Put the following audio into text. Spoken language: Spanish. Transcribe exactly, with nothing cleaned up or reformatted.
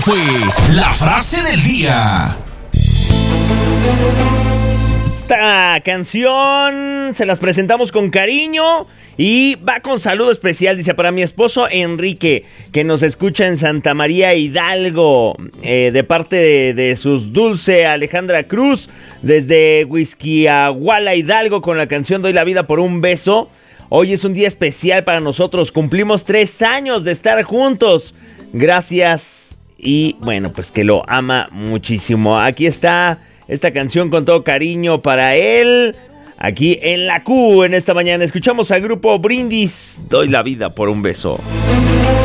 Fue la frase del día. Esta canción se las presentamos con cariño y va con saludo especial, dice, para mi esposo Enrique, que nos escucha en Santa María Hidalgo, eh, de parte de, de sus Dulce Alejandra Cruz, desde Huizquiahuala Hidalgo, con la canción Doy la vida por un beso. Hoy es un día especial para nosotros, cumplimos tres años de estar juntos. Gracias y bueno, pues que lo ama muchísimo. Aquí está esta canción con todo cariño para él. Aquí en la Q, en esta mañana, escuchamos al grupo Brindis, Doy la vida por un beso.